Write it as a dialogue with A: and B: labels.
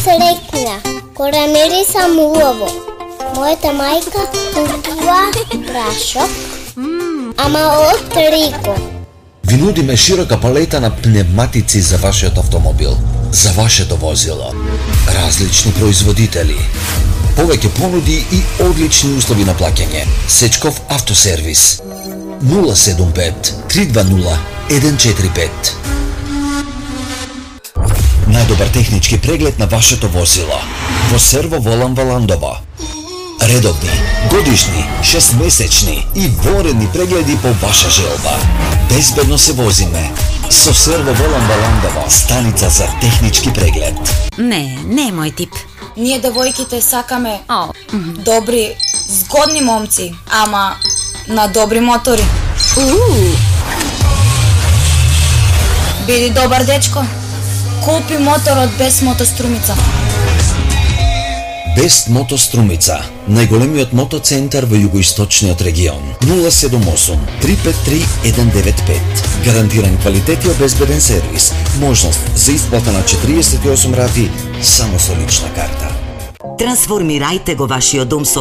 A: срекна, кога мирисам убаво. Мојата мајка купува прашок, ама од Рико.
B: Ви нудиме широка палета на пневматици за вашиот автомобил, за вашето возило. Различни производители, повеќе понуди и одлични услови на плаќање. Сечков автосервис 075 320 145. Најдобар технички преглед на вашето возило во Серво Волан Валандово. Редовни, годишни, 6-месечни и воредни прегледи по ваша желба. Безбедно се возиме со Серво Волан Валандово, станица за технички преглед.
C: Не е мој тип.
D: Ние девојките сакаме добри, згодни момци, ама на добри мотори. Биди добар дечко, купи моторот без мотострумица.
B: Бест Мотострумица, најголемиот мотоцентар во југоисточниот регион. 078 353 195. Гарантиран квалитет и обезбеден сервис. Можност за исплата на 48 рати само со лична карта.
E: Трансформирајте го вашиот дом со